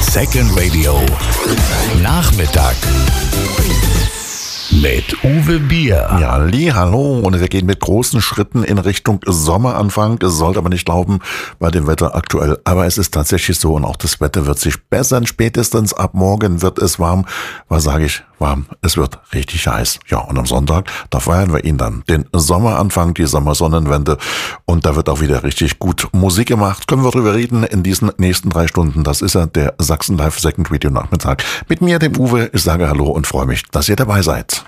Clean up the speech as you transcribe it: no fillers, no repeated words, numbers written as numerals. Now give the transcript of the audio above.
Second Radio Nachmittag mit Uwe Bier. Ja, hallo, und wir gehen mit großen Schritten in Richtung Sommeranfang. Es sollte aber nicht glauben bei dem Wetter aktuell, aber es ist tatsächlich so und auch das Wetter wird sich bessern. Spätestens ab morgen wird es warm. Was sage ich? Warm. Es wird richtig heiß. Ja, und am Sonntag, da feiern wir ihn dann. Den Sommeranfang, die Sommersonnenwende. Und da wird auch wieder richtig gut Musik gemacht. Können wir drüber reden in diesen nächsten 3 Stunden. Das ist ja der Sachsen Live Second Radio Nachmittag. Mit mir, dem Uwe. Ich sage hallo und freue mich, dass ihr dabei seid.